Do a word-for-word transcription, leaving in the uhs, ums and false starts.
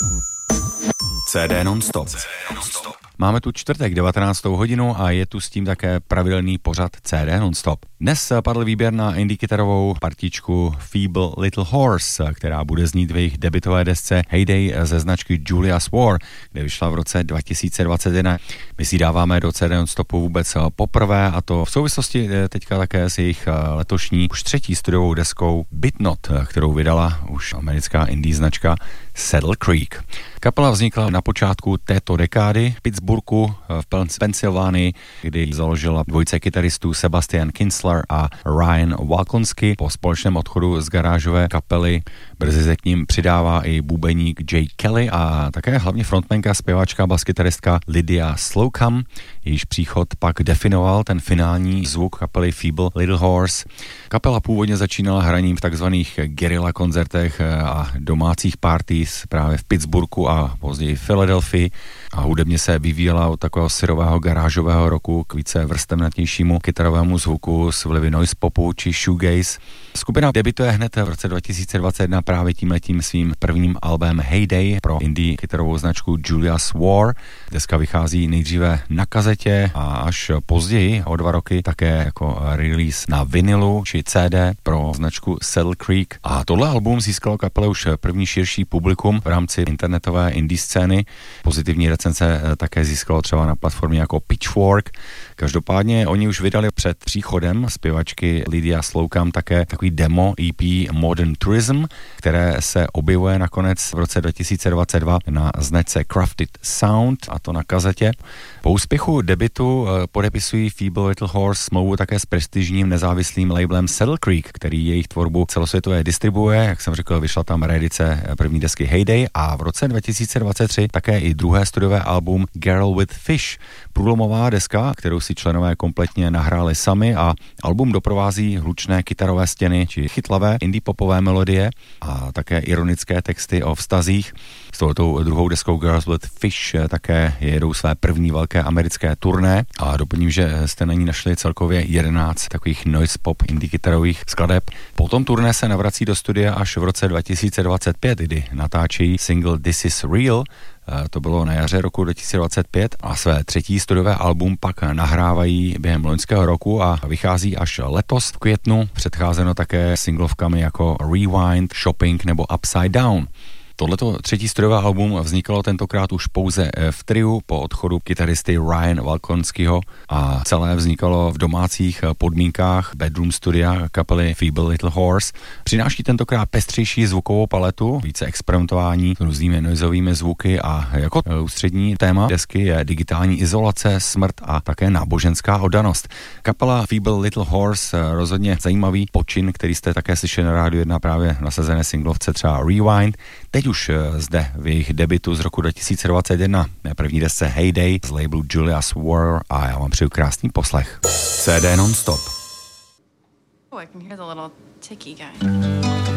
C D non-stop. Máme tu čtvrtek devatenáctou hodinu a je tu s tím také pravidelný pořad C D non-stop. Dnes padl výběr na indie kytarovou partičku Feeble Little Horse, která bude znít v jejich debutové desce Heyday ze značky Julia's War, kde vyšla v roce dva tisíce dvacet jedna. My si dáváme do C D non-stopu vůbec poprvé, a to v souvislosti teďka také s jejich letošní už třetí studiovou deskou Bitnot, kterou vydala už americká indie značka Saddle Creek. Kapela vznikla na počátku této dekády v Pittsburghu v Pensylvánii, kdy založila dvojice kytaristů Sebastian Kinsler a Ryan Walkonsky. Po společném odchodu z garážové kapely brzy se k ním přidává i bubeník Jay Kelly a také hlavně frontmanka, zpěvačka, baskytaristka Lydia Slocum. Jejíž příchod pak definoval ten finální zvuk kapely Feeble Little Horse. Kapela původně začínala hraním v takzvaných guerilla koncertech a domácích parties právě v Pittsburghu a později v Philadelphii a hudebně se vyvíjela od takového syrového garážového roku k více vrstevnatějšímu kytarovému zvuku s vlivy noise popu či shoegaze. Skupina debutuje hned v roce dva tisíce dvacet jedna právě tímhletím svým prvním albem Heyday pro indie kytarovou značku Julia's War. Deska vychází nejdříve na kazetě a až později o dva roky také jako release na vinilu či C D pro značku Saddle Creek. A tohle album získalo kapele už první širší publikum v rámci internetové indie scény. Pozitivní recenze také získalo třeba na platformě jako Pitchfork. Každopádně oni už vydali před příchodem zpěvačky Lydia Slocum také takový demo E P Modern Tourism, které se objevuje nakonec v roce dva tisíce dvacet dva na značce Crafted Sound, a to na kazetě. Po úspěchu debutu podepisují Feeble Little Horse smlouvu také s prestižním nezávislým labelem Saddle Creek, který jejich tvorbu celosvětově distribuuje. Jak jsem řekl, vyšla tam reedice první desky Heyday a v roce dva tisíce dvacet tři také i druhé studiové album Girl with Fish. Průlomová deska, kterou si členové kompletně nahráli sami, a album doprovází hlučné kytarové stěny či chytlavé indie popové melodie a také ironické texty o vztazích. S touto druhou deskou Girls with Fish také jedou své první velké americké turné a doplním, že jste na ní našli celkově jedenáct takových noise pop indie kytarových skladeb. Po tom turné se navrací do studia až v roce dva tisíce dvacet pět, kdy natáčejí single This Is Real. To bylo na jaře roku dva tisíce dvacet pět a své třetí studiové album pak nahrávají během loňského roku a vychází až letos v květnu, předcházeno také singlovkami jako Rewind, Shopping nebo Upside Down. Tohleto třetí studiové album vznikalo tentokrát už pouze v triu po odchodu kytaristy Ryan Walkonskyho a celé vznikalo v domácích podmínkách bedroom studia kapely Feeble Little Horse. Přináší tentokrát pestřejší zvukovou paletu, více experimentování s různými noizovými zvuky a jako ústřední téma desky je digitální izolace, smrt a také náboženská oddanost. Kapela Feeble Little Horse rozhodně zajímavý počin, který jste také slyšeli na Rádiu jedna právě nasazené singlovce třeba Rewind. Teď už zde v jejich debutu z roku dva tisíce dvacet jedna na první desce Heyday z labelu Julia's War a já vám přeju krásný poslech. C D non-stop. Oh, I can hear the little ticky guy.